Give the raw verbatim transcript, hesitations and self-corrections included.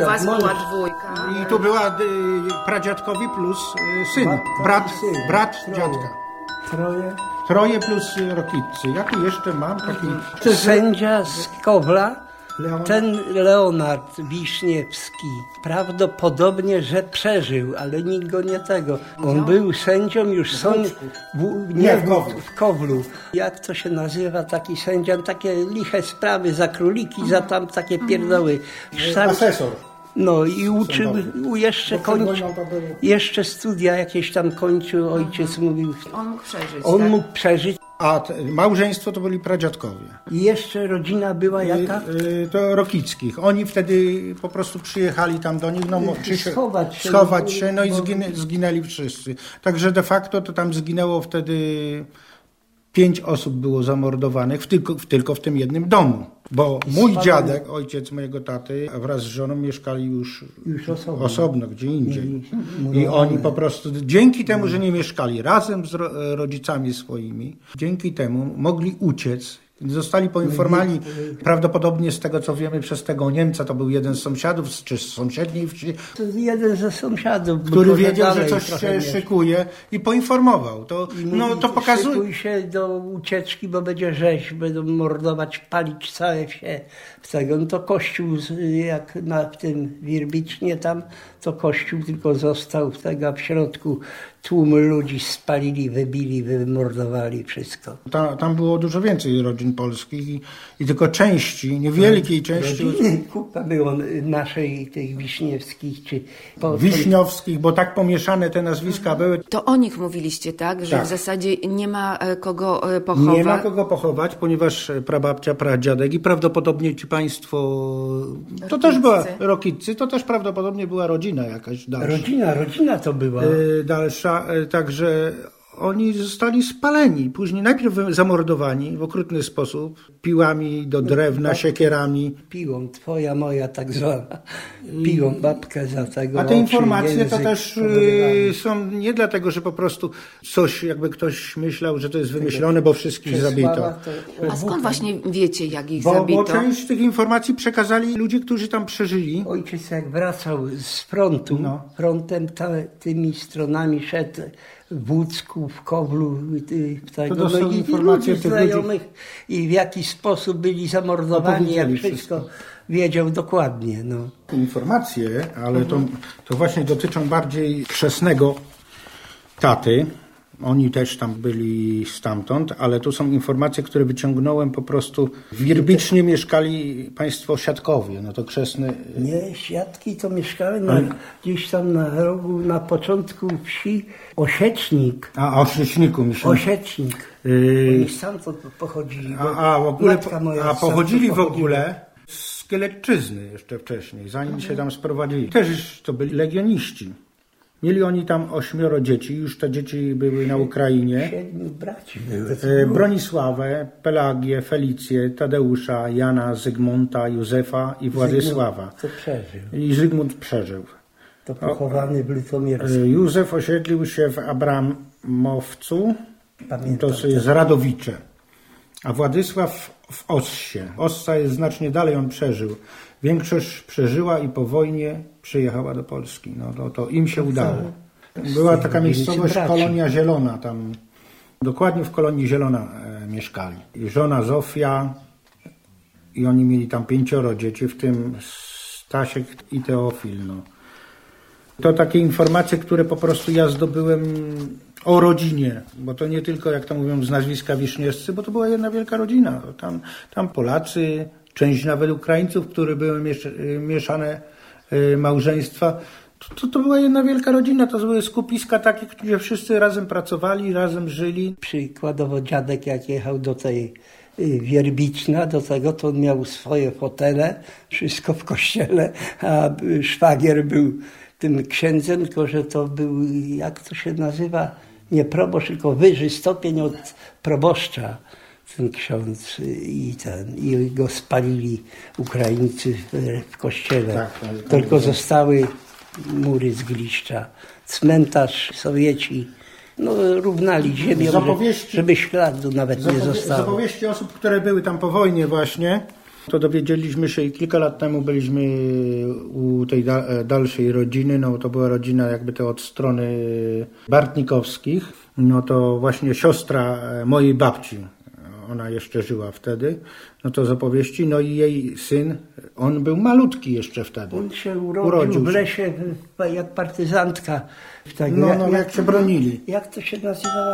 Was była dwójka. I tu była y, pradziadkowi plus y, syn, Matka brat, i syn. brat Troje. dziadka. Troje. Troje plus y, Rokitcy. Ja tu jeszcze mam taki... Sędzia z Kowla, Leonard. ten Leonard Wiśniewski, prawdopodobnie, że przeżył, ale nikt go nie tego. On no. był sędzią już są w, nie, nie w Kowlu. w Kowlu. Jak to się nazywa taki sędzia? Takie liche sprawy za króliki, za tam takie pierdoły. Kształt... Asesor. No i uczył, jeszcze kończył, jeszcze studia jakieś tam kończył, ojciec mówił. On mógł przeżyć, On tak? mógł przeżyć. A te, małżeństwo to byli pradziadkowie. I jeszcze rodzina była jaka? Y, y, to Rokickich. Oni wtedy po prostu przyjechali tam do nich, no, czy się, schować się, schować się, no i bo... zginę, zginęli wszyscy. Także de facto to tam zginęło wtedy pięć osób było zamordowanych w tylko, w, tylko w tym jednym domu. Bo mój dziadek, ojciec mojego taty, wraz z żoną mieszkali już, już osobno. osobno, gdzie indziej. I oni po prostu, dzięki temu, że nie mieszkali razem z ro, rodzicami swoimi, dzięki temu mogli uciec. Zostali poinformowani, prawdopodobnie z tego co wiemy, przez tego Niemca, to był jeden z sąsiadów, czy z sąsiedniej wsi, To jeden ze sąsiadów, który wiedział, że coś się szykuje i poinformował. To, I no, mówi, to pokazuje. Szykuj się do ucieczki, bo będzie rzeź, będą mordować, palić całe wsie. W tego. No to kościół, jak na w tym Wirbicznie tam, to kościół tylko został w tego, w środku tłum ludzi spalili, wybili, wymordowali wszystko. Ta, tam było dużo więcej rodzin polskich i, i tylko części, niewielkiej części. Rodziny, kupa było naszej, tych Wiśniewskich, czy... Po, Wiśniowskich, bo tak pomieszane te nazwiska były. To o nich mówiliście, tak? Że Tak. w zasadzie nie ma e, kogo e, pochować. Nie ma kogo pochować, ponieważ prababcia, pradziadek i prawdopodobnie ci państwo, to też była Rokitcy, to też prawdopodobnie była rodzina jakaś dalsza. Rodzina, rodzina to była. Y, dalsza, y, także oni zostali spaleni, później najpierw zamordowani w okrutny sposób, piłami do drewna, siekierami. Piłą, twoja, moja tak zwana. Piłą babkę za tego. A te oczy, informacje to język, też y, są nie dlatego, że po prostu coś, jakby ktoś myślał, że to jest wymyślone, bo wszystkich zabito. A skąd właśnie wiecie, jak ich Bo, zabito? bo część tych informacji przekazali ludzie, którzy tam przeżyli. Ojciec jak wracał z frontu, No. frontem ta, tymi stronami szedł w Łódzku, w Kowlu, w tego, To to są no i informacje ludzi tych znajomych i w jaki sposób byli zamordowani, jak Opowiedzieli wszystko, wszystko. wiedział dokładnie. No. Informacje, ale to, to właśnie dotyczą bardziej chrzestnego taty. Oni też tam byli stamtąd, ale tu są informacje, które wyciągnąłem po prostu. W Wirbicznie mieszkali państwo Siatkowie, no to chrzestny... Nie, Siatki to mieszkały na, gdzieś tam na rogu, na początku wsi Osiecznik. A, o Osieczniku myślę. Osiecznik. Yy, Oni stamtąd pochodzili. a, a, w ogóle, moja a stamtąd pochodzili w pochodziła. ogóle z Kielecczyzny jeszcze wcześniej, zanim się tam sprowadzili. Też to byli legioniści. Mieli oni tam ośmioro dzieci, już te dzieci były na Ukrainie. Siedmiu braci były. E, Bronisławę, Pelagię, Felicję, Tadeusza, Jana, Zygmunta, Józefa i Władysława. Zygmunt to przeżył. I Zygmunt przeżył. To pochowany w Lutomiersku. E, Józef osiedlił się w Abramowcu, Pamiętam to jest Radowicze, a Władysław w Ossie. Ossa jest znacznie dalej, on przeżył. Większość przeżyła i po wojnie przyjechała do Polski. No to, to im się udało. Była taka miejscowość Kolonia Zielona, tam dokładnie w Kolonii Zielona e, mieszkali. I żona Zofia i oni mieli tam pięcioro dzieci, w tym Stasiek i Teofil. No. To takie informacje, które po prostu ja zdobyłem o rodzinie, bo to nie tylko, jak to mówią, z nazwiska Wiśniewscy, bo to była jedna wielka rodzina. Tam, tam Polacy, część nawet Ukraińców, które były mieszane małżeństwa. To, to, to była jedna wielka rodzina, to były skupiska takie, gdzie wszyscy razem pracowali, razem żyli. Przykładowo dziadek jak jechał do tej Wierbiczna, do tego to on miał swoje fotele, wszystko w kościele, a szwagier był tym księdzem, tylko że to był, jak to się nazywa, nie proboszcz, tylko wyższy stopień od proboszcza. Ten ksiądz i ten, i go spalili Ukraińcy w, w kościele. Tak, tak, tak, Tylko tak. Zostały mury z gliszcza. Cmentarz, Sowieci no, równali ziemią, żeby, żeby śladu nawet nie zostało. Z opowieści osób, które były tam po wojnie właśnie, To dowiedzieliśmy się i kilka lat temu byliśmy u tej da- dalszej rodziny, no to była rodzina jakby to od strony Bartnikowskich, no to właśnie siostra mojej babci, ona jeszcze żyła wtedy, no to z opowieści, no i jej syn, on był malutki jeszcze wtedy. On się urodził, Urodził w się. lesie jak partyzantka. W tego, No, no, jak się bronili. Jak to się nazywało?